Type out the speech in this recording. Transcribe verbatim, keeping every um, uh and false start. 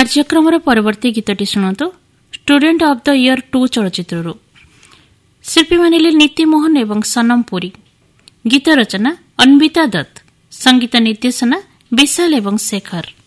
କାର୍ଯ୍ୟକ୍ରମର ପରବର୍ତ୍ତୀ ଗୀତଟି ଶୁଣନ୍ତୁ student of the year two ଚଳଚ୍ଚିତ୍ରରୁ। ଶିଳ୍ପୀମାନେ ହେଲେ ନୀତି ମୋହନ ଏବଂ ସନମ ପୁରୀ। ଗୀତ ରଚନା ଅନ୍ବିତା ଦତ୍ତ, ସଙ୍ଗୀତ ନିର୍ଦ୍ଦେଶନା ବିଶାଲ ଏବଂ ଶେଖର।